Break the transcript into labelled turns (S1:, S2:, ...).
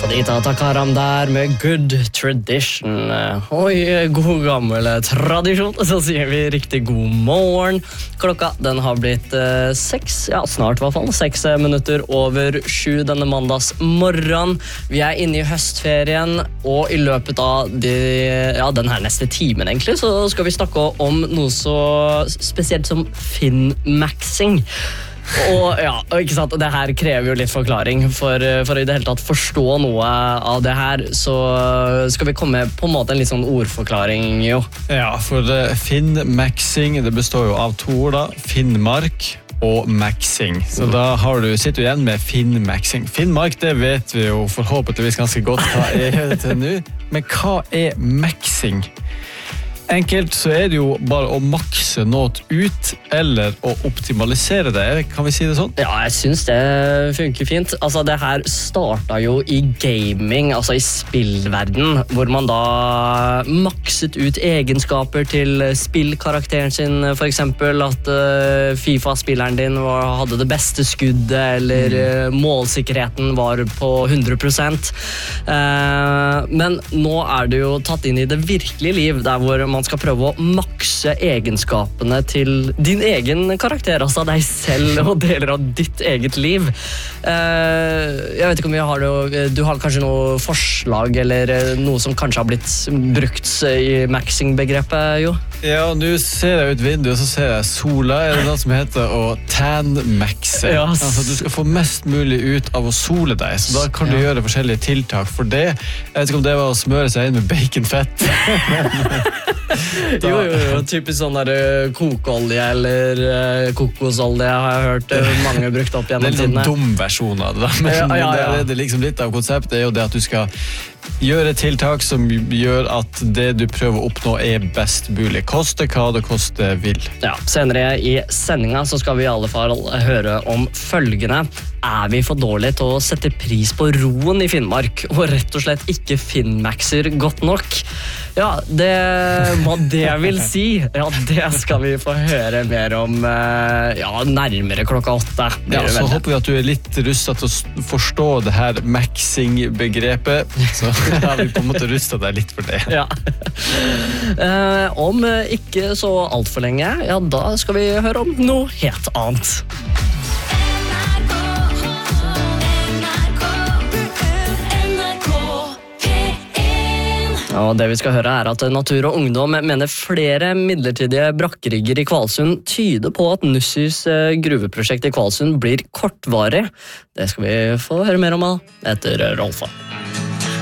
S1: Adita Takaram der med Good Tradition. Oi, god gammel tradisjon, så sier vi riktig god morgen. Klokka den har blitt 6, ja snart I hvert fall, 6 minutter over 7 denne mandags morgen. Vi inne I høstferien, og I løpet av den her neste timen egentlig, så skal vi snakke om noe så spesielt som Finn-maxing. Og ja, ikke sant, det her krever jo litt forklaring for I det hele tatt forstå noe av det her, så skal vi komme på en måte en litt sånn ordforklaring jo.
S2: Ja, for Finn-maxing, det består jo av 2 ord da, Finnmark og maxing. Så da sitter du igjen med Finn-maxing. Finnmark, det vet vi jo forhåpentligvis ganske godt hva det til nå, men hva maxing? Enkelt så det jo bare å makse noe ut, eller å optimalisere det. Kan vi si det sånn?
S1: Ja, jeg synes det funker fint. Altså, det her startet jo I gaming, altså I spillverden, hvor man da makset ut egenskaper til spillkarakteren sin, for eksempel at FIFA-spilleren din hadde det beste skuddet, eller målsikkerheten var på 100%. Men nå det jo tatt inn I det virkelige liv, der hvor man skal prøve å makse egenskapene til din egen karakter, altså deg selv og deler av ditt eget liv. Jeg vet ikke om du har kanskje noe forslag eller noe som kanskje har blitt brukt I maxing-begrepet, jo?
S2: Ja, nå ser jeg ut vinduet, så ser jeg sola. Det noe som heter å tan-maxe?
S1: Ja.
S2: Altså, du skal få mest mulig ut av å sole deg, så da kan du gjøre forskjellige tiltak for det. Jeg vet ikke om det var å smøre seg inn med baconfett.
S1: Jo, typisk sånn der kokeolje eller kokosolje har jeg hørt mange brukt opp gjennom tidene.
S2: Det en dum versjon av det, men det liksom litt av konseptet jo det at du skal gjøre tiltak som gjør at det du prøver å oppnå best mulig. Koste hva det koste vil.
S1: Ja, senere I sendingen så skal vi I alle fall høre om følgende. Vi for dårlige til å sette pris på roen I Finnmark, og rett og slett ikke Finn-maxer godt nok? Ja, hva det vil si, ja, det skal vi få høre mer om nærmere klokka 8.
S2: Ja, så håper vi at du litt rustet til å forstå det her maxing-begrepet, så har vi på en måte rustet deg litt for det.
S1: Ja. Om ikke så alt for lenge, ja, da skal vi høre om noe helt annet. Og det vi skal høre at Natur og Ungdom mener flere midlertidige brakkerigger I Kvalsund tyder på at Nussys gruveprosjekt I Kvalsund blir kortvarig. Det skal vi få høre mer om etter Rolfa.